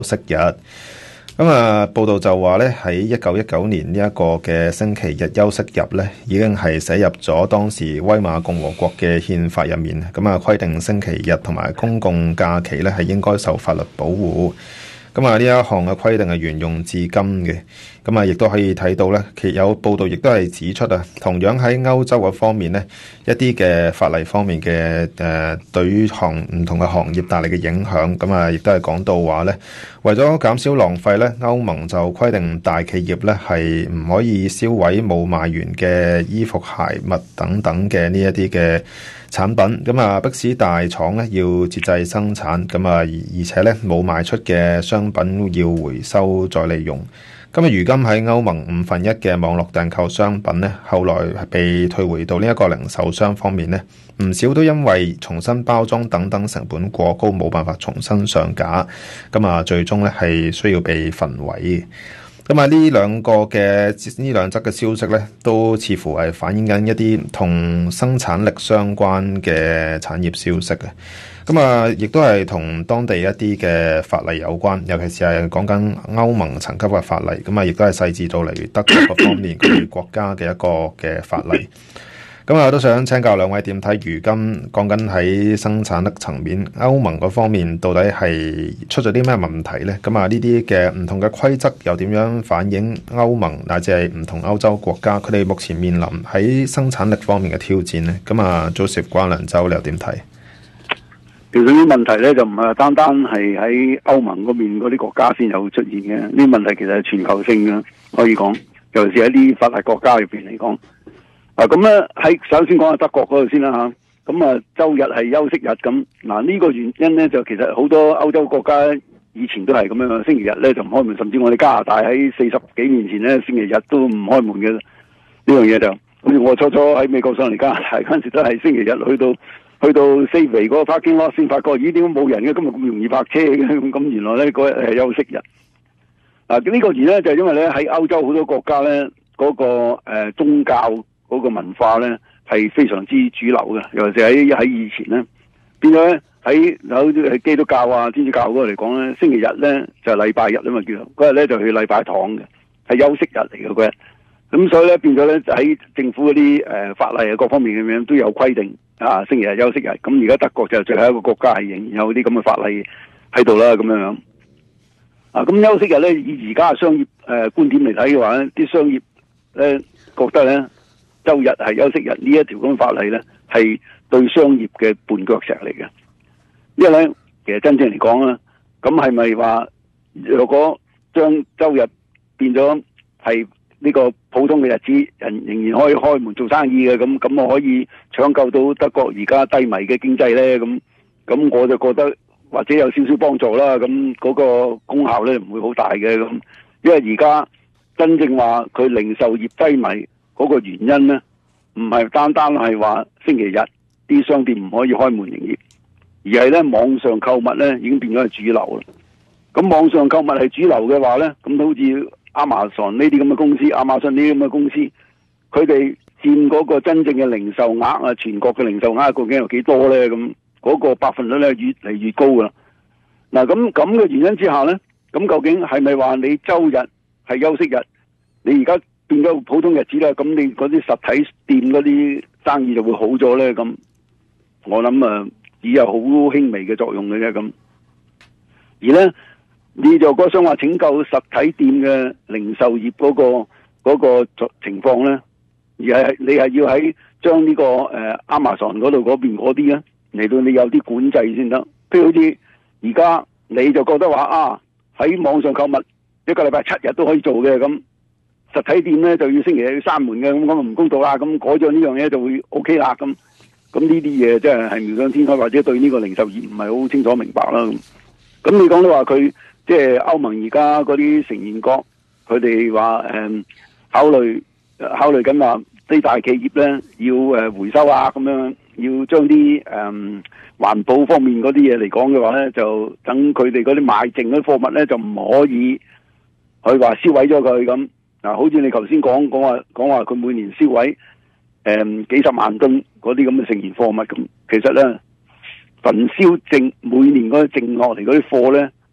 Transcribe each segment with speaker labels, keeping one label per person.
Speaker 1: 息日。報道就話咧，喺1919年呢一個嘅星期日休息日咧，已經係寫入咗當時威瑪共和國嘅憲法入面。規定星期日同埋公共假期咧係應該受法律保護。呢一項嘅規定係沿用至今嘅。亦都可以睇到咧，其有報道亦都係指出啊，同樣喺歐洲嘅方面咧，一啲嘅法例方面嘅對於唔同嘅行業帶嚟嘅影響。亦都係講到話咧，為咗減少浪費咧，歐盟就規定大企業咧係唔可以銷毀冇賣完嘅衣服、鞋襪等等嘅呢一啲嘅產品。迫使大廠咧要節制生產。而且咧冇賣出嘅商品要回收再利用。如今喺歐盟1/5嘅網絡訂購商品咧，後來被退回到呢一個零售商方面咧，唔少都因為重新包裝等等成本過高，冇辦法重新上架，最終咧係需要被焚毀。呢兩則嘅消息咧，都似乎係反映緊一啲同生產力相關嘅產業消息嘅。亦都係同當地一啲嘅法例有關，尤其是係講緊歐盟層級嘅法例。亦都係細緻到例如德國嗰方面佢哋國家嘅一個嘅法例。我都想請教兩位點睇，如今講緊喺生產力層面，歐盟嗰方面到底係出咗啲咩問題呢？呢啲嘅唔同嘅規則又點樣反映歐盟乃至係唔同歐洲國家佢哋目前面臨喺生產力方面嘅挑戰呢？Joseph 關良洲你又點睇？
Speaker 2: 其實呢啲問題咧就唔係單單係喺歐盟嗰邊嗰啲國家先有出現嘅，呢啲問題其實係全球性嘅，可以講，尤其是喺啲發達國家入邊嚟講。咁咧喺首先講下德國嗰度先啦吓，周日係休息日咁。呢個原因咧就其實好多歐洲國家以前都係咁樣，星期日咧就唔開門，甚至我哋加拿大喺40幾年前咧星期日都唔開門嘅。呢樣嘢就好似我初初喺美國上嚟加拿大嗰陣時都係星期日去到Safeway 嗰個 parking lot 先發覺，咦，點解冇人嘅？今日咁容易泊車嘅？咁原來咧嗰日係休息日。呢個原因就係因為咧喺歐洲好多國家咧嗰個宗教嗰個文化咧係非常之主流嘅，尤其是喺以前咧，變咗咧喺基督教啊、天主教嗰度嚟講咧，星期日咧就係禮拜日啊嘛，叫做嗰日咧就去禮拜堂嘅，係休息日嚟嘅嗰日。咁所以咧變咗咧喺政府嗰啲法例啊各方面咁樣都有規定星期日休息日。咁而家德國就最後一個國家係仍然有啲咁嘅法例喺度啦，咁樣咁休息日咧以而家嘅商業觀點嚟睇嘅話咧，啲商業咧覺得咧周日係休息日呢一條咁嘅法例咧係對商業嘅絆腳石嚟嘅。因為咧其實真正嚟講咧，咁係咪話如果將周日變咗係呢個普通嘅日子，人仍然可以開門做生意嘅，咁我可以搶救到德國而家低迷嘅經濟咧？咁我就覺得或者有少少幫助啦。咁嗰個功效咧唔會好大嘅。咁因為而家真正話佢零售業低迷嗰個原因咧，唔係單單係話星期日啲商店唔可以開門營業，而係咧網上購物咧已經變咗係主流啦。咁網上購物係主流嘅話咧，咁好似Amazon 呢啲咁嘅公司，亞馬遜呢啲咁嘅公司，佢哋佔嗰個真正嘅零售額啊，全國嘅零售額究竟有幾多咧？咁嗰個百分率咧越嚟越高噶啦。咁嘅原因之下咧，咁究竟係咪話你周日係休息日，你而家變咗普通日子啦？咁你嗰啲實體店嗰啲生意就會好咗咧？咁我諗只有好輕微嘅作用嘅啫。咁而咧。你就嗰想話拯救實體店嘅零售業嗰個情況咧，而係你係要喺將呢個Amazon 嗰度嗰邊嗰啲咧嚟到你有啲管制先得。譬如好似而家你就覺得話喺網上購物一個禮拜7日都可以做嘅，咁實體店咧就要星期日要閂門嘅，咁唔公道啦。咁改咗呢樣嘢就會 OK 啦。咁呢啲嘢即係妙想天開，或者對呢個零售業唔係好清楚明白啦。咁你講到話佢。即係歐盟而家嗰啲成員國，佢哋話考慮緊話啲大企業咧要回收啊，咁樣要將啲環保方面嗰啲嘢嚟講嘅話咧，就等佢哋嗰啲賣剩嗰啲貨物咧就唔可以去話燒毀咗佢咁。好似你頭先講話佢每年燒毀幾十萬噸嗰啲咁嘅剩餘貨物咁，其實咧焚燒剩每年嗰啲剩落嚟嗰啲貨咧。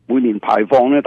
Speaker 2: 每年排放咧